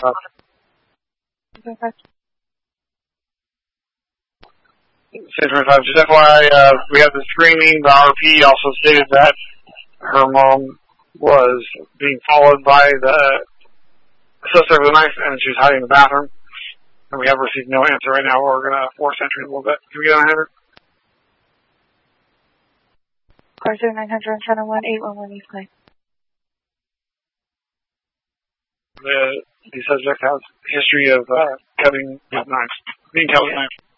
1025. Just FYI, we have the screaming. The RP also stated that her mom was being followed by the suspect with a knife, and she was hiding in the bathroom. And we have received no answer right now. We're going to force entry in a little bit. Can we get on Henry? Car 0900 Channel 1811 East Clay. The subject has history of cutting with knives. Being cut with knives.